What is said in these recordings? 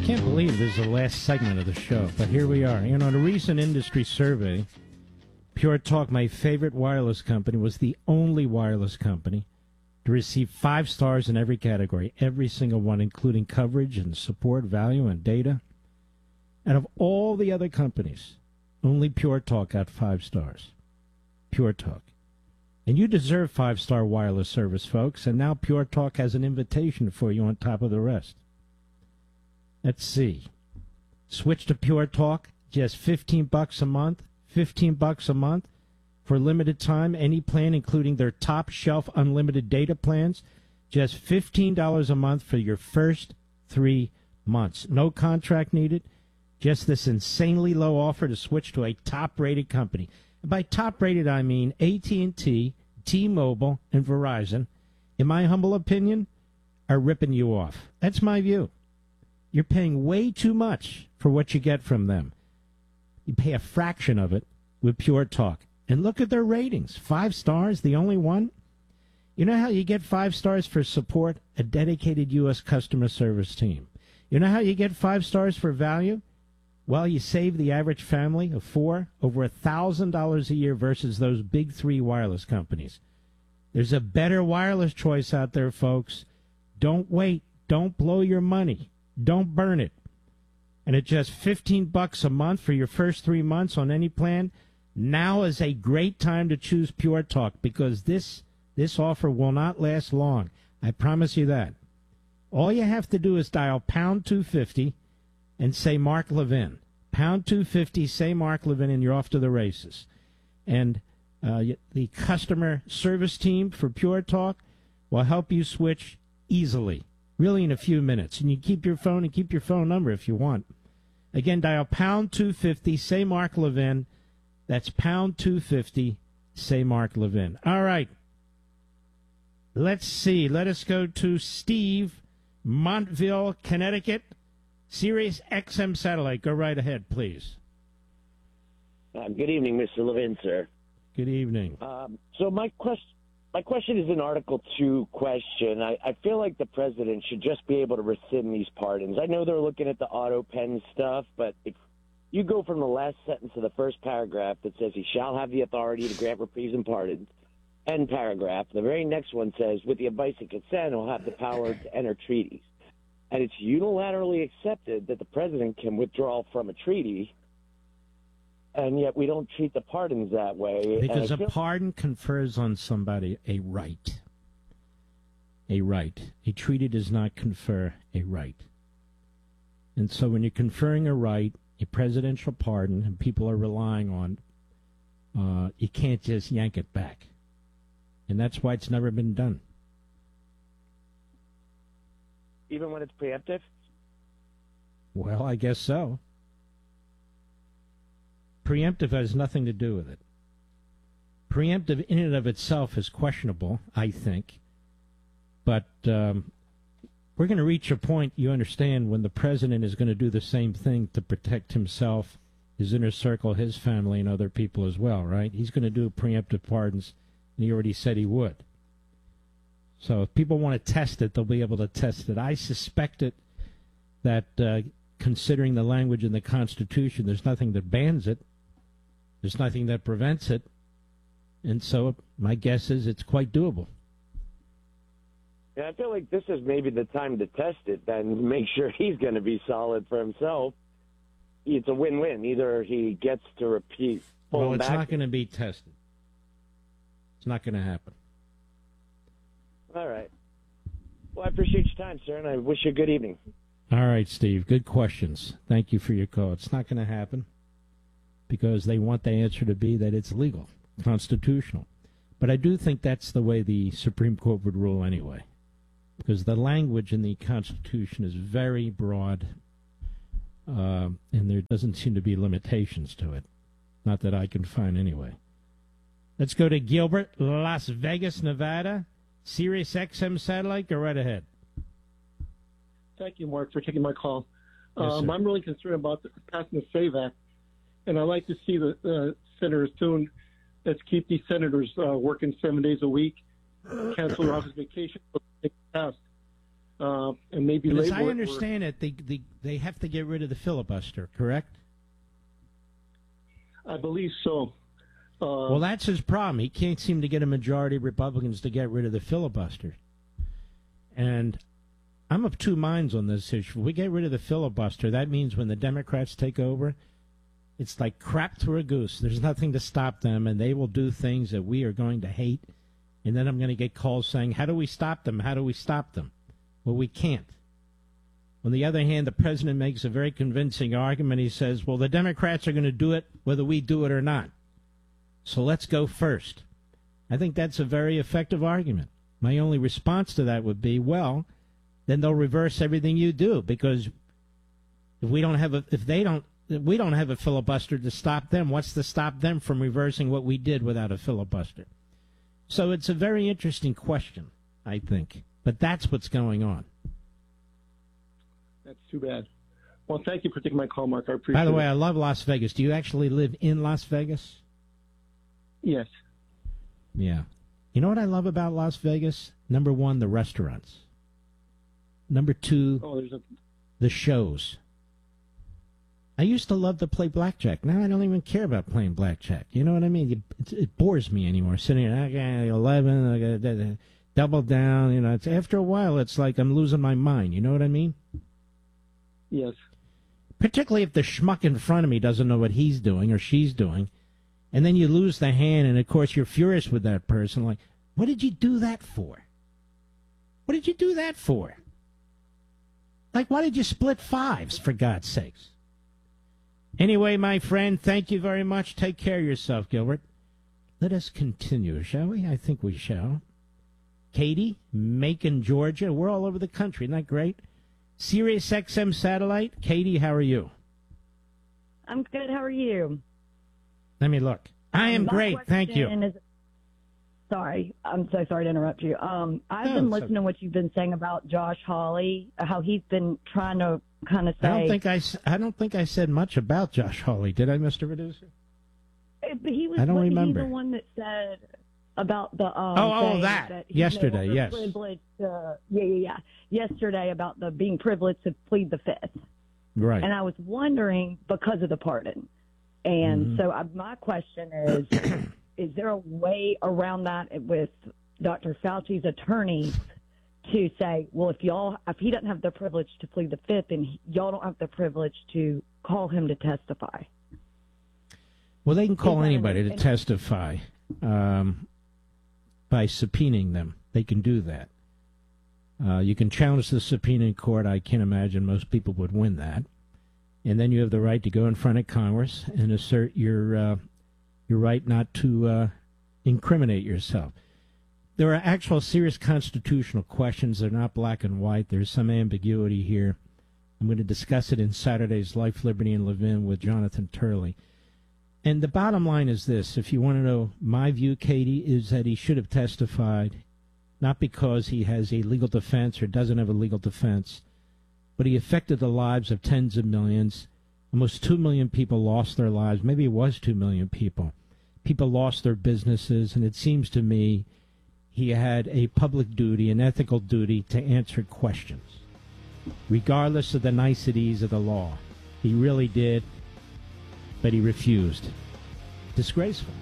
Can't believe this is the last segment of the show, but here we are. You know, in a recent industry survey, Pure Talk, my favorite wireless company, was the only wireless company to receive 5 stars in every category, every single one, including coverage and support, value, and data. And of all the other companies, only Pure Talk got 5 stars. Pure Talk. And you deserve 5-star wireless service, folks, and now Pure Talk has an invitation for you on top of the rest. Let's see. Switch to Pure Talk, just $15 a month. $15 a month for limited time. Any plan, including their top shelf unlimited data plans, just $15 a month for your first 3 months. No contract needed. Just this insanely low offer to switch to a top-rated company. And by top-rated, I mean AT&T, T-Mobile, and Verizon, in my humble opinion, are ripping you off. That's my view. You're paying way too much for what you get from them. You pay a fraction of it with Pure Talk. And look at their ratings. 5 stars, the only one. You know how you get 5 stars for support? A dedicated U.S. customer service team. You know how you get 5 stars for value? Well, you save the average family of 4 over $1,000 a year versus those big 3 wireless companies. There's a better wireless choice out there, folks. Don't wait. Don't blow your money. Don't burn it. And at just $15 a month for your first 3 months on any plan, now is a great time to choose Pure Talk because this offer will not last long. I promise you that. All you have to do is dial pound 250 and say Mark Levin. Pound 250, say Mark Levin, and you're off to the races. And the customer service team for Pure Talk will help you switch easily. Really in a few minutes. And you keep your phone and keep your phone number if you want. Again, dial pound 250, say Mark Levin. That's pound 250, say Mark Levin. All right. Let's see. Let us go to Steve, Montville, Connecticut. Sirius XM satellite. Go right ahead, please. Good evening, Mr. Levin, sir. Good evening. So my question is an Article 2 question. I feel like the president should just be able to rescind these pardons. I know they're looking at the auto pen stuff, but if you go from the last sentence of the first paragraph that says he shall have the authority to grant reprieves and pardons, end paragraph, the very next one says, with the advice and consent, he'll have the power to enter treaties. And it's unilaterally accepted that the president can withdraw from a treaty, and yet we don't treat the pardons that way. Because a pardon confers on somebody a right. A right. A treaty does not confer a right. And so when you're conferring a right, a presidential pardon, and people are relying on, you can't just yank it back. And that's why it's never been done. Even when it's preemptive? Well, I guess so. Preemptive has nothing to do with it. Preemptive in and of itself is questionable, I think. But we're going to reach a point, you understand, when the president is going to do the same thing to protect himself, his inner circle, his family, and other people as well, right? He's going to do preemptive pardons, and he already said he would. So if people want to test it, they'll be able to test it. I suspect it that considering the language in the Constitution, there's nothing that bans it. There's nothing that prevents it. And so my guess is it's quite doable. Yeah, I feel like this is maybe the time to test it, then make sure he's going to be solid for himself. It's a win-win. Either he gets to repeat. Well, it's not going to be tested. It's not going to happen. All right. Well, I appreciate your time, sir, and I wish you a good evening. All right, Steve. Good questions. Thank you for your call. It's not going to happen because they want the answer to be that it's legal, constitutional. But I do think that's the way the Supreme Court would rule anyway, because the language in the Constitution is very broad, and there doesn't seem to be limitations to it. Not that I can find anyway. Let's go to Gilbert, Las Vegas, Nevada. Sirius XM satellite, go right ahead. Thank you, Mark, for taking my call. Yes, I'm really concerned about passing the SAVE Act, and I'd like to see the senators soon. Let's keep these senators working 7 days a week, cancel their office vacation, passed. and maybe But as label I it understand it, they have to get rid of the filibuster, correct? I believe so. Well, that's his problem. He can't seem to get a majority of Republicans to get rid of the filibuster. And I'm of two minds on this issue. If we get rid of the filibuster, that means when the Democrats take over, it's like crap through a goose. There's nothing to stop them, and they will do things that we are going to hate. And then I'm going to get calls saying, how do we stop them? How do we stop them? Well, we can't. On the other hand, the president makes a very convincing argument. He says, well, the Democrats are going to do it whether we do it or not. So let's go first. I think that's a very effective argument. My only response to that would be, well, then they'll reverse everything you do, because if we don't have a filibuster to stop them, what's to stop them from reversing what we did without a filibuster? So it's a very interesting question, I think. But that's what's going on. That's too bad. Well, thank you for taking my call, Mark. I appreciate it. By the way, I love Las Vegas. Do you actually live in Las Vegas? Yes. Yeah. You know what I love about Las Vegas? Number one, the restaurants. Number two, the shows. I used to love to play blackjack. Now I don't even care about playing blackjack. You know what I mean? It bores me anymore. Sitting there, I got 11, I got double down. You know, after a while, it's like I'm losing my mind. You know what I mean? Yes. Particularly if the schmuck in front of me doesn't know what he's doing or she's doing. And then you lose the hand, and, of course, you're furious with that person. Like, what did you do that for? What did you do that for? Like, why did you split fives, for God's sakes? Anyway, my friend, thank you very much. Take care of yourself, Gilbert. Let us continue, shall we? I think we shall. Katie, Macon, Georgia. We're all over the country. Isn't that great? Sirius XM satellite. Katie, how are you? I'm good. How are you? Let me look. I am great. Thank you. Sorry. I'm so sorry to interrupt you. I've been listening to what you've been saying about Josh Hawley, how he's been trying to kind of say. I don't think I said much about Josh Hawley. Did I, Mr. Producer? But he was, I don't remember. He's the one that said about the that yesterday, yes. Yesterday about the being privileged to plead the Fifth. Right. And I was wondering because of the pardon. And so my question is there a way around that with Dr. Fauci's attorneys to say, well, if he doesn't have the privilege to plead the Fifth, and y'all don't have the privilege to call him to testify? Well, they can call anybody to testify by subpoenaing them. They can do that. You can challenge the subpoena in court. I can't imagine most people would win that. And then you have the right to go in front of Congress and assert your right not to incriminate yourself. There are actual serious constitutional questions. They're not black and white. There's some ambiguity here. I'm going to discuss it in Saturday's Life, Liberty, and Levin with Jonathan Turley. And the bottom line is this. If you want to know my view, Katie, is that he should have testified, not because he has a legal defense or doesn't have a legal defense, but he affected the lives of tens of millions. Almost 2 million people lost their lives. Maybe it was 2 million people. People lost their businesses, and it seems to me he had a public duty, an ethical duty to answer questions, regardless of the niceties of the law. He really did, but he refused. Disgraceful.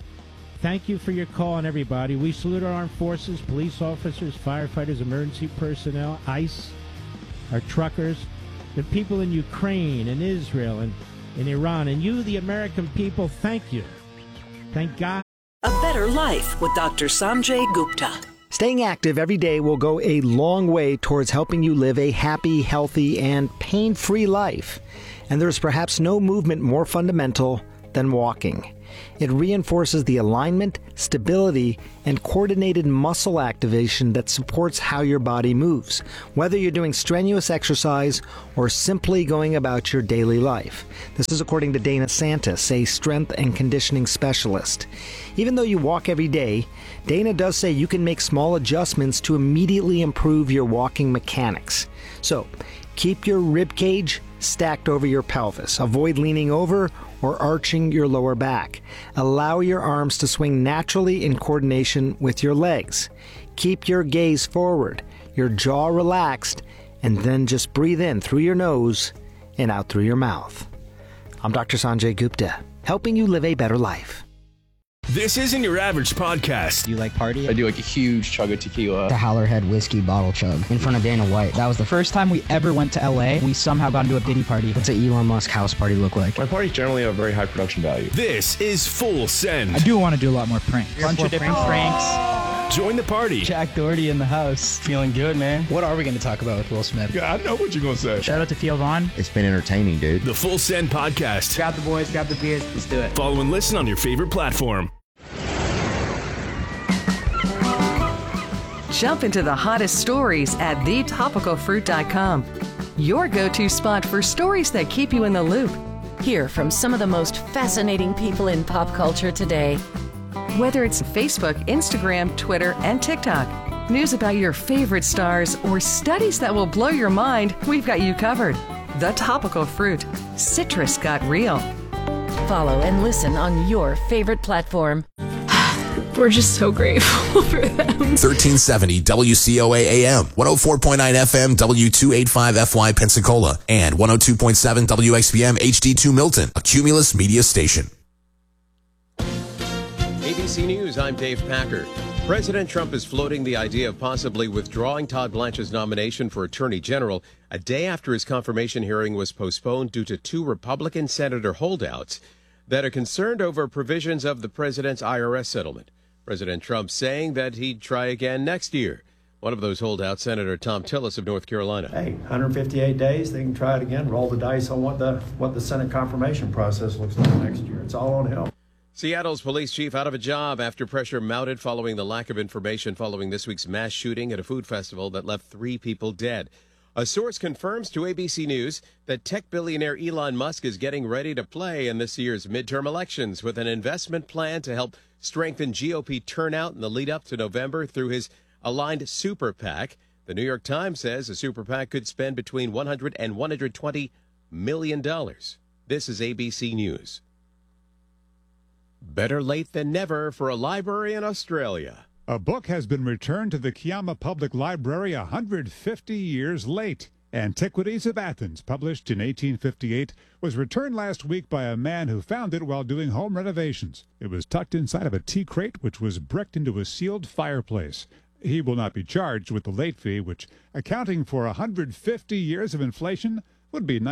Thank you for your call, and everybody. We salute our armed forces, police officers, firefighters, emergency personnel, ICE, our truckers, the people in Ukraine and Israel and in Iran. And you, the American people, thank you. Thank God. A Better Life with Dr. Sanjay Gupta. Staying active every day will go a long way towards helping you live a happy, healthy, and pain-free life. And there's perhaps no movement more fundamental than walking. It reinforces the alignment, stability, and coordinated muscle activation that supports how your body moves, whether you're doing strenuous exercise or simply going about your daily life. This is according to Dana Santis, a strength and conditioning specialist. Even though you walk every day, Dana does say you can make small adjustments to immediately improve your walking mechanics. So, keep your rib cage stacked over your pelvis. Avoid leaning over or arching your lower back. Allow your arms to swing naturally in coordination with your legs. Keep your gaze forward. your jaw relaxed, and then just breathe in through your nose and out through your mouth. I'm Dr. Sanjay Gupta, helping you live a better life. This isn't your average podcast. You like party? I do like a huge chug of tequila. The Howlerhead whiskey bottle chug in front of Dana White. That was the first time we ever went to LA. We somehow got into a Diddy party. What's an Elon Musk house party look like? My parties generally have very high production value. This is Full Send. I do want to do a lot more pranks. Bunch of different pranks. Join the party. Jack Doherty in the house. Feeling good, man. What are we going to talk about with Will Smith? Yeah, I know what you're going to say. Shout out to Theo Vaughn. It's been entertaining, dude. The Full Send podcast. Grab the boys, grab the beers. Let's do it. Follow and listen on your favorite platform. Jump into the hottest stories at thetopicalfruit.com. Your go-to spot for stories that keep you in the loop. Hear from some of the most fascinating people in pop culture today. Whether it's Facebook, Instagram, Twitter, and TikTok, news about your favorite stars, or studies that will blow your mind, we've got you covered. The Topical Fruit. Citrus got real. Follow and listen on your favorite platform. We're just so grateful for them. 1370 WCOA AM, 104.9 FM W285FY Pensacola, and 102.7 WXPM HD2 Milton, a Cumulus media station. ABC News, I'm Dave Packer. President Trump is floating the idea of possibly withdrawing Todd Blanche's nomination for Attorney General a day after his confirmation hearing was postponed due to two Republican senator holdouts that are concerned over provisions of the president's IRS settlement. President Trump saying that he'd try again next year. One of those holdouts, Senator Tom Tillis of North Carolina. Hey, 158 days, they can try it again, roll the dice on what the Senate confirmation process looks like next year. It's all on him. Seattle's police chief out of a job after pressure mounted following the lack of information following this week's mass shooting at a food festival that left 3 people dead. A source confirms to ABC News that tech billionaire Elon Musk is getting ready to play in this year's midterm elections with an investment plan to help strengthen GOP turnout in the lead up to November through his aligned super PAC. The New York Times says a super PAC could spend between $100 and $120 million. This is ABC News. Better late than never for a library in Australia. A book has been returned to the Kiama Public Library 150 years late. Antiquities of Athens, published in 1858, was returned last week by a man who found it while doing home renovations. It was tucked inside of a tea crate which was bricked into a sealed fireplace. He will not be charged with the late fee, which, accounting for 150 years of inflation, would be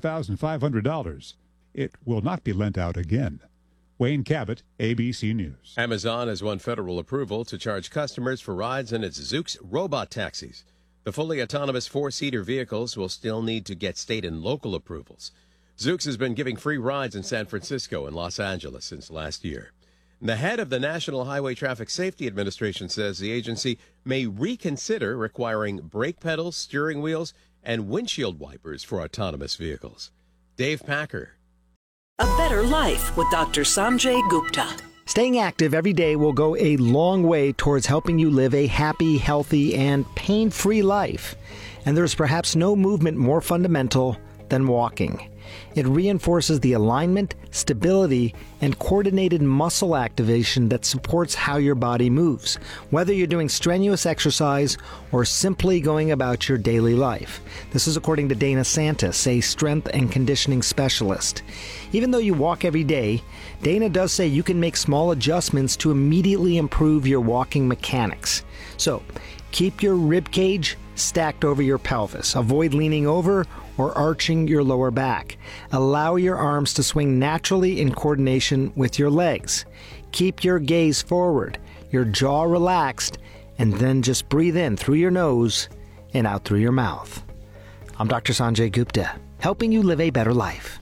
$19,500. It will not be lent out again. Wayne Cabot, ABC News. Amazon has won federal approval to charge customers for rides in its Zoox robot taxis. The fully autonomous 4-seater vehicles will still need to get state and local approvals. Zoox has been giving free rides in San Francisco and Los Angeles since last year. The head of the National Highway Traffic Safety Administration says the agency may reconsider requiring brake pedals, steering wheels, and windshield wipers for autonomous vehicles. Dave Packer. A better life with Dr. Sanjay Gupta. Staying active every day will go a long way towards helping you live a happy, healthy, and pain-free life. And there's perhaps no movement more fundamental than walking. It reinforces the alignment, stability, and coordinated muscle activation that supports how your body moves, whether you're doing strenuous exercise or simply going about your daily life. This is according to Dana Santis, a strength and conditioning specialist. Even though you walk every day, Dana does say you can make small adjustments to immediately improve your walking mechanics. So, keep your rib cage stacked over your pelvis. Avoid leaning over or arching your lower back. Allow your arms to swing naturally in coordination with your legs. Keep your gaze forward, your jaw relaxed, and then just breathe in through your nose and out through your mouth. I'm Dr. Sanjay Gupta, helping you live a better life.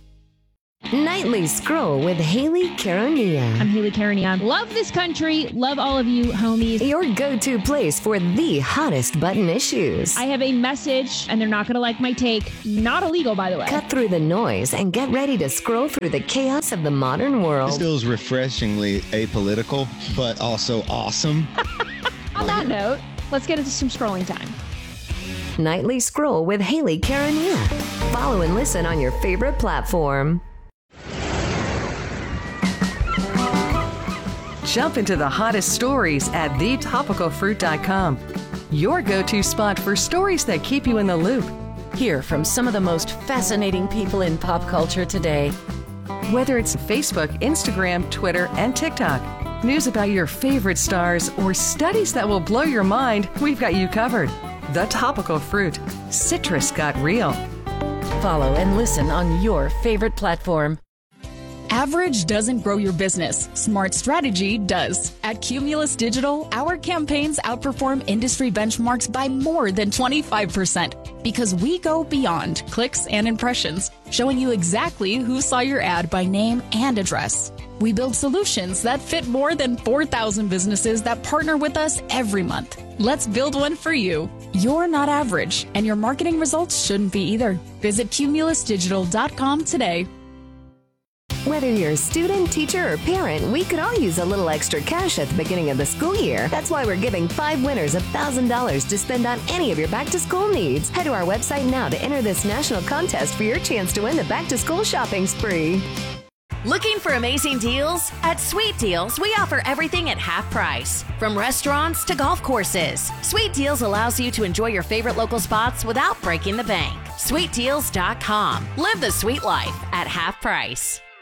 Nightly Scroll with Haley Caronia. I'm Haley Caronia. Love this country. Love all of you, homies. Your go-to place for the hottest button issues. I have a message, and they're not going to like my take. Not illegal, by the way. Cut through the noise and get ready to scroll through the chaos of the modern world. This feels refreshingly apolitical, but also awesome. On that note, let's get into some scrolling time. Nightly Scroll with Haley Caronia. Follow and listen on your favorite platform. Jump into the hottest stories at thetopicalfruit.com. your go-to spot for stories that keep you in the loop. Hear from some of the most fascinating people in pop culture today. Whether it's Facebook, Instagram, Twitter, and TikTok, news about your favorite stars, or studies that will blow your mind, we've got you covered. The Topical Fruit. Citrus got real. Follow and listen on your favorite platform. Average doesn't grow your business. Smart strategy does. At Cumulus Digital, our campaigns outperform industry benchmarks by more than 25% because we go beyond clicks and impressions, showing you exactly who saw your ad by name and address. We build solutions that fit more than 4,000 businesses that partner with us every month. Let's build one for you. You're not average, and your marketing results shouldn't be either. Visit cumulusdigital.com today. Whether you're a student, teacher, or parent, we could all use a little extra cash at the beginning of the school year. That's why we're giving 5 winners $1,000 to spend on any of your back-to-school needs. Head to our website now to enter this national contest for your chance to win the back-to-school shopping spree. Looking for amazing deals? At Sweet Deals, we offer everything at half price. From restaurants to golf courses, Sweet Deals allows you to enjoy your favorite local spots without breaking the bank. SweetDeals.com. Live the sweet life at half price.